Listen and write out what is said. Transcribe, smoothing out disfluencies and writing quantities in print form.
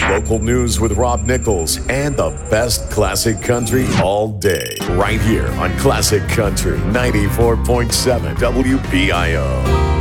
Local news with Rob Nichols and the best classic country all day. Right here on Classic Country 94.7 WPIO.